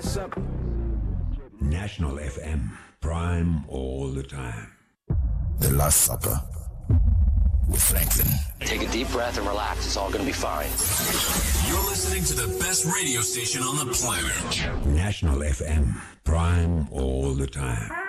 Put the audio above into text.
Sup? National FM, prime all the time. The Last Supper with Franklin. Take a deep breath and relax. It's all going to be fine. You're listening to the best radio station on the planet. National FM, prime all the time.